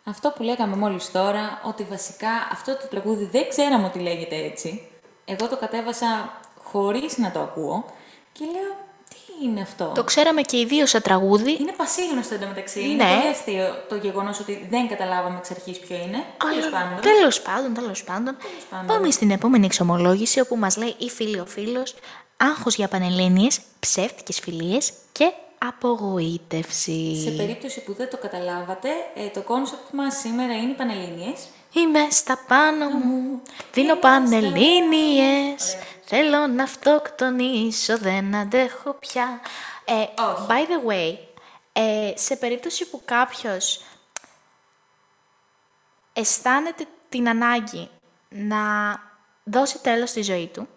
Αυτό που λέγαμε μόλις τώρα, ότι βασικά αυτό το τραγούδι δεν ξέραμε ότι λέγεται έτσι. Εγώ το κατέβασα χωρίς να το ακούω και λέω, τι είναι αυτό. Το ξέραμε και οι δύο σαν τραγούδι. Είναι πασίγνωστο εντωμεταξύ. Ναι. Είναι πολύ αστείο το γεγονός ότι δεν καταλάβαμε εξ αρχής ποιο είναι. Τέλος πάντων. Πάμε στην επόμενη εξομολόγηση, όπου μας λέει η φίλη ο φίλος, άγχος για πανελλήνιες, ψεύτικες φιλίες και απογοήτευση. Σε περίπτωση που δεν το καταλάβατε, το κόνσεπτ μας σήμερα είναι οι Πανελλήνιες. Είμαι στα πάνω μου, δίνω πανελλήνιες, θέλω να αυτοκτονήσω, δεν αντέχω πια. By the way, σε περίπτωση που κάποιος αισθάνεται την ανάγκη να δώσει τέλος στη ζωή του,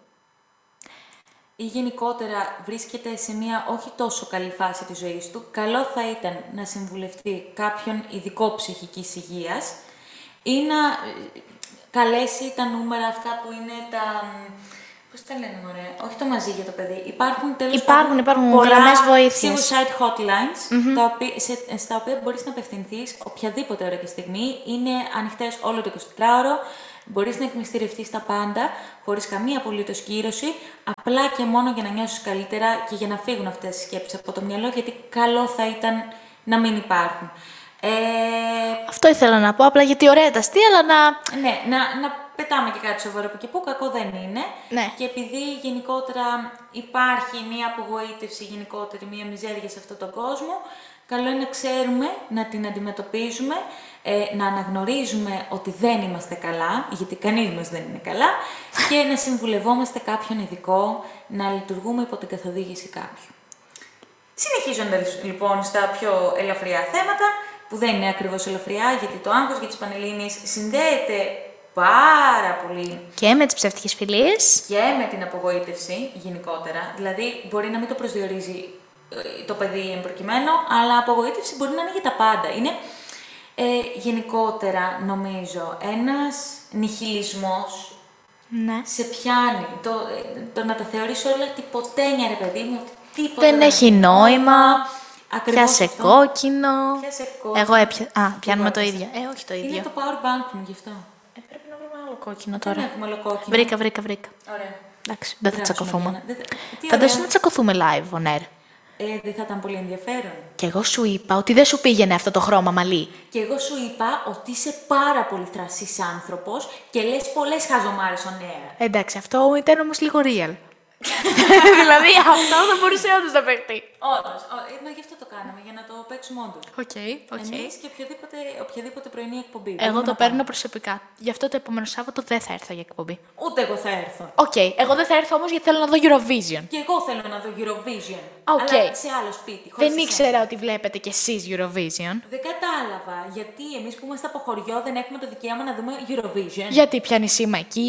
ή γενικότερα βρίσκεται σε μια όχι τόσο καλή φάση της ζωής του, καλό θα ήταν να συμβουλευτεί κάποιον ειδικό ψυχικής υγείας ή να καλέσει τα νούμερα αυτά που είναι τα... Πώς τα λένε, μωρέ, όχι το μαζί για το παιδί. Υπάρχουν γραμμές βοήθειας. Suicide hotlines, στα οποία μπορείς να απευθυνθείς οποιαδήποτε ώρα και στιγμή. Είναι ανοιχτές όλο το 24ωρο. Μπορείς να εκμυστηρευτείς τα πάντα, χωρίς καμία απολύτως κύρωση, απλά και μόνο για να νιώσεις καλύτερα και για να φύγουν αυτές οι σκέψεις από το μυαλό, γιατί καλό θα ήταν να μην υπάρχουν. Αυτό ήθελα να πω, απλά γιατί ωραία τα αστεία, αλλά να... Ναι, να πετάμε και κάτι σοβαρό από εκεί που κακό δεν είναι. Ναι. Και επειδή γενικότερα υπάρχει μια απογοήτευση, γενικότερη μια μιζέρια σε αυτόν τον κόσμο, καλό είναι να ξέρουμε, να την αντιμετωπίζουμε, να αναγνωρίζουμε ότι δεν είμαστε καλά, γιατί κανείς μας δεν είναι καλά, και να συμβουλευόμαστε κάποιον ειδικό, να λειτουργούμε υπό την καθοδήγηση κάποιου. Συνεχίζοντας λοιπόν στα πιο ελαφριά θέματα, που δεν είναι ακριβώς ελαφριά, γιατί το άγχος για τις Πανελλήνιες συνδέεται πάρα πολύ Και με τις ψεύτικες φιλίες. και με την απογοήτευση γενικότερα. Δηλαδή, μπορεί να μην το προσδιορίζει το παιδί εν προκειμένου, αλλά απογοήτευση μπορεί να είναι για τα πάντα. Είναι γενικότερα, νομίζω, ένας νιχιλισμός. Ναι. Σε πιάνει. Το να τα θεωρείς όλα τυποτένια, ρε παιδί μου. Τίποτα Δεν έχει νόημα. Ακριβώς Πιάσε αυτό. κόκκινο. Πιάσε κόκκινο. Εγώ έπιασα. Πιάνουμε το έπιασα. ίδιο. Όχι το ίδιο. Είναι το power bank μου γι' αυτό. Πρέπει να βρούμε άλλο κόκκινο Δεν τώρα. έχουμε άλλο κόκκινο. Βρήκα. Ωραία. Εντάξει, δεν θα Γράψουμε τσακωθούμε. για να- Τι Φαντάσου ωραία. να τσακωθούμε live on air. Δεν θα ήταν πολύ ενδιαφέρον. Και εγώ σου είπα ότι δεν σου πήγαινε αυτό το χρώμα μαλλί. Και εγώ σου είπα ότι είσαι πάρα πολύ θρασής άνθρωπος και λες πολλές χαζομάρες on air. Εντάξει, αυτό ήταν όμως λίγο real. Δηλαδή αυτό θα μπορούσε όντως να παιχτεί. Όντως. Μα γι' αυτό το κάναμε, για να το παίξουμε όντως. Οκ. Εμείς και οποιαδήποτε πρωινή εκπομπή. Εγώ το παίρνω προσωπικά. Γι' αυτό το επόμενο Σάββατο δεν θα έρθω για εκπομπή. Ούτε εγώ θα έρθω. Οκ. Εγώ δεν θα έρθω όμως γιατί θέλω να δω Eurovision. Και εγώ θέλω να δω Eurovision. Οκ. Αλλά σε άλλο σπίτι. χωρίς Δεν εσένα. ήξερα ότι βλέπετε κι εσείς Eurovision. Δεν κατάλαβα. Γιατί εμείς που είμαστε από χωριό δεν έχουμε το δικαίωμα να δούμε Eurovision. Γιατί πιάνει σήμα εκεί.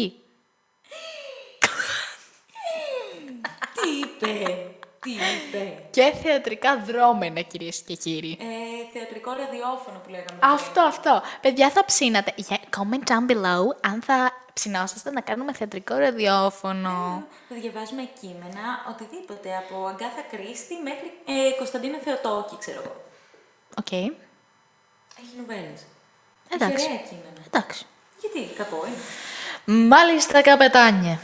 Τι είπε. Και θεατρικά δρόμενα, κυρίες και κύριοι. Θεατρικό ραδιόφωνο που λέγαμε. Αυτό. Παιδιά, θα ψήνατε. Comment down below αν θα ψηνόσαστε να κάνουμε θεατρικό ραδιόφωνο. Θα διαβάζουμε κείμενα, οτιδήποτε, από Αγκάθα Κρίστη μέχρι Κωνσταντίνο Θεοτόκη, ξέρω εγώ. Οκ. Έχει νουβέλες. Εντάξει. Έχει ωραία κείμενα. Εντάξει. Γιατί, κακό είναι. Μάλιστα, καπετάνιε.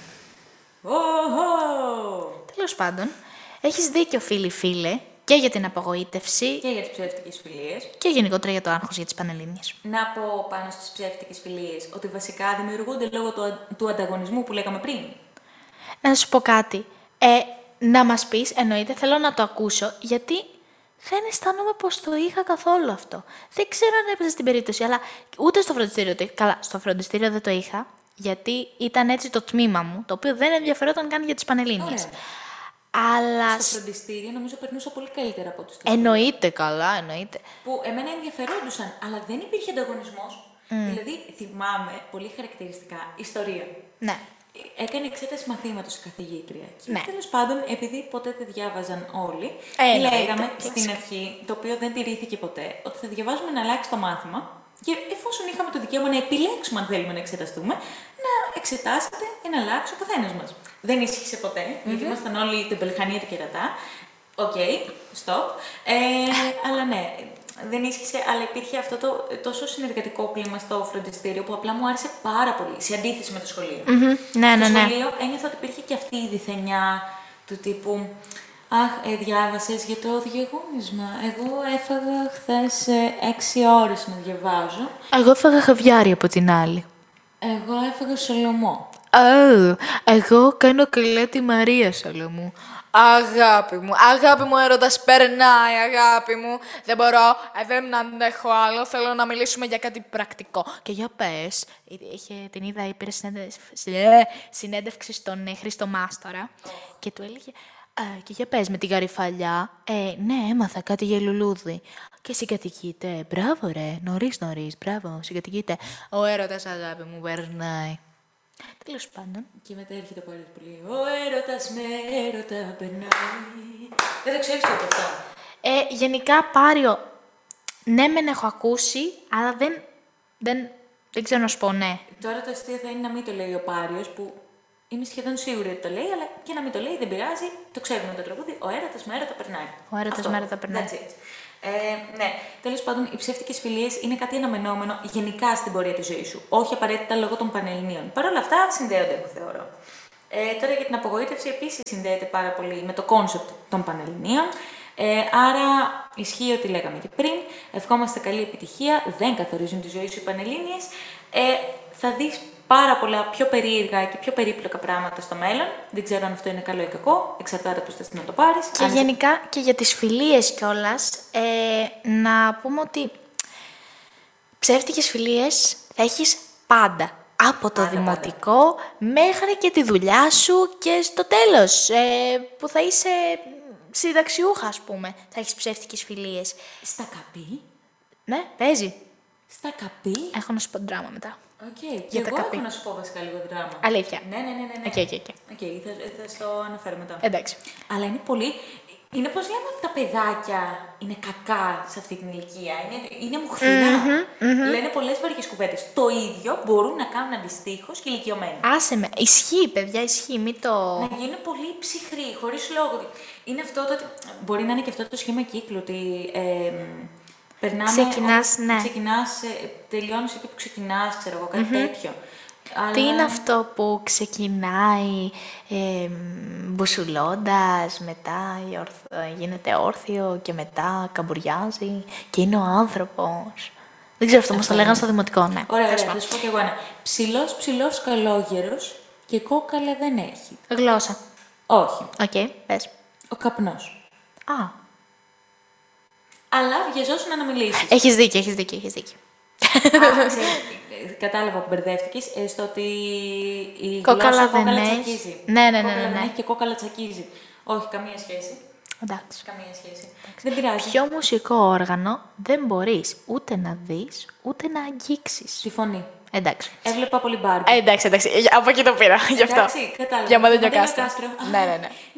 Οχο! Τέλος πάντων, έχεις δίκιο, φίλε, και για την απογοήτευση Και για τις ψεύτικες φιλίες. και γενικότερα για το άγχος για τις Πανελλήνιες. Να πω πάνω στις ψεύτικες φιλίες ότι βασικά δημιουργούνται λόγω του ανταγωνισμού που λέγαμε πριν. Να σου πω κάτι. Να μας πεις, εννοείται, θέλω να το ακούσω, γιατί δεν αισθάνομαι πως το είχα καθόλου αυτό. Δεν ξέρω αν έπαιζε στην περίπτωση, αλλά ούτε στο φροντιστήριο το είχα. Καλά, στο φροντιστήριο δεν το είχα, γιατί ήταν έτσι το τμήμα μου, το οποίο δεν ενδιαφερόταν καν για τις Πανελλήνιες. Ωραία. Αλλά. Στο φροντιστήριο νομίζω περνούσα πολύ καλύτερα από ό,τι στο Εννοείται, καλά, εννοείται. που εμένα ενδιαφερόντουσαν, αλλά δεν υπήρχε ανταγωνισμός. Δηλαδή, θυμάμαι πολύ χαρακτηριστικά ιστορία. Ναι. Έκανε εξέταση μαθήματος η καθηγήτρια. Και Ναι. τέλος πάντων, επειδή ποτέ δεν διάβαζαν όλοι, Εννοείται, λέγαμε κλασικά. στην αρχή, το οποίο δεν τηρήθηκε ποτέ, ότι θα διαβάζουμε να αλλάξει το μάθημα και εφόσον είχαμε το δικαίωμα να επιλέξουμε αν θέλουμε να εξεταστούμε, να εξετάσετε ή να αλλάξει ο καθένας μας. Δεν ίσχυσε ποτέ, γιατί ήμασταν όλοι τεμπελχανία του κερατά. Οκ, stop. Αλλά ναι, δεν ίσχυσε, αλλά υπήρχε αυτό το τόσο συνεργατικό κλίμα στο φροντιστήριο που απλά μου άρεσε πάρα πολύ, σε αντίθεση με το σχολείο. Ναι, Στο ναι, ναι. σχολείο ένιωθα ότι υπήρχε και αυτή η διθενιά του τύπου «Αχ, διάβασες για το διαγώνισμα. Εγώ έφαγα χθες 6 ώρες να διαβάζω. Εγώ έφαγα χαβιάρι από την άλλη. Εγώ έφαγα σολομό». Εγώ κάνω καλά τη Μαρία Σολομού. Αγάπη μου, έρωτας περνάει, αγάπη μου. Δεν μπορώ, δεν αντέχω άλλο, θέλω να μιλήσουμε για κάτι πρακτικό. Και για πες, την είδα, πήρε συνέντευξη στον Χρήστο Μάστορα και του έλεγε, και για πες με τη γαριφαλιά, ναι, έμαθα κάτι για λουλούδι. Και συγκατοικείται, μπράβο ρε, νωρίς, μπράβο, συγκατοικείται. Ο έρωτας, αγάπη μου, περνάει. Τέλος πάντων. Και μετά έρχεται πάρα πολύ. Ο έρωτας με έρωτα περνάει. Δεν το ξέρεις τίποτα αυτό. Γενικά, Πάριο, ναι, μεν έχω ακούσει, αλλά δεν ξέρω να σου πω ναι. Τώρα το αστείο θα είναι να μην το λέει ο Πάριος, που είμαι σχεδόν σίγουρη ότι το λέει, αλλά και να μην το λέει δεν πειράζει. Το ξέρουμε το τραγούδι. Ο έρωτας με έρωτα περνάει. Ο έρωτας με έρωτα περνάει. That's it. Ναι, τέλος πάντων, οι ψεύτικες φιλίες είναι κάτι αναμενόμενο γενικά στην πορεία της ζωής σου. Όχι απαραίτητα λόγω των Πανελληνίων. Παρ' όλα αυτά συνδέονται, εγώ θεωρώ. Τώρα για την απογοήτευση επίσης συνδέεται πάρα πολύ με το κόνσεπτ των Πανελληνίων. Άρα ισχύει ό,τι λέγαμε και πριν. Ευχόμαστε καλή επιτυχία. Δεν καθορίζουν τη ζωή σου οι Πανελλήνιες. Θα δεις πάρα πολλά πιο περίεργα και πιο περίπλοκα πράγματα στο μέλλον. Δεν ξέρω αν αυτό είναι καλό ή κακό. Εξαρτάται πώς θες να το πάρεις. Και γενικά και για τις φιλίες κιόλας, να πούμε ότι ψεύτικες φιλίες θα έχεις πάντα. Από το δημοτικό μέχρι και τη δουλειά σου και στο τέλος, που θα είσαι συνταξιούχα, ας πούμε, θα έχεις ψεύτικες φιλίες. Στα καπί. Ναι, παίζει. Στα καπί. Έχω να σου πω δράμα μετά. Okay. Και εγώ έχω να σου πω βασικά λίγο δράμα. Αλήθεια. Ναι. Οκ. Θα στο αναφέρω μετά. Εντάξει. Αλλά είναι πολύ. Είναι πως λέμε ότι τα παιδάκια είναι κακά σε αυτή την ηλικία. Είναι μοχθηρά. Λένε πολλές βαριές κουβέντες. Το ίδιο μπορούν να κάνουν αντιστοίχως και ηλικιωμένοι. Άσε με. Ισχύει, παιδιά, ισχύει. Μην το. Να γίνουν πολύ ψυχροί, χωρίς λόγο. Είναι αυτό το ότι. Μπορεί να είναι και αυτό το σχήμα κύκλου. Ότι. Ξεκινάς, ναι. Τελειώνεις εκεί που ξεκινάς, ξέρω εγώ, κάτι τέτοιο. Αλλά... Τι είναι αυτό που ξεκινάει μπουσουλώντας, μετά γίνεται όρθιο και μετά καμπουριάζει και είναι ο άνθρωπος. Δεν ξέρω αυτό, όμως το λέγανε στο δημοτικό, ναι. Ωραία, θα σου πω κι εγώ ένα. Ψηλός, καλόγερος και κόκαλα δεν έχει. Γλώσσα. Όχι. Οκ, πες. Ο καπνός. Α. Αλλά βιαζόσουν να μιλήσεις. Έχεις δίκιο. Κατάλαβα που μπερδεύτηκες στο ότι η κόκαλα γλώσσα δεν τσακίζει. Ναι. Δεν έχει και κόκαλα τσακίζει. Όχι, καμία σχέση. Εντάξει. Καμία σχέση. Δεν πειράζει. Ποιο μουσικό όργανο δεν μπορείς ούτε να δεις, ούτε να αγγίξεις? Τη φωνή. Εντάξει. Έβλεπα πολύ Μπάρμπι. Εντάξει. Από εκεί το πήρα. Γι' αυτό. Εντάξει, κατάλαβα. Για Μαντένιο Κάστρο. Ναι.